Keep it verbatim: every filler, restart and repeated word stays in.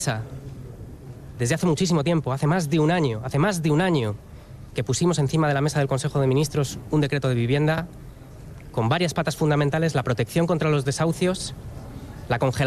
Desde hace muchísimo tiempo, hace más de un año, hace más de un año que pusimos encima de la mesa del Consejo de Ministros un decreto de vivienda con varias patas fundamentales: la protección contra los desahucios, la congelación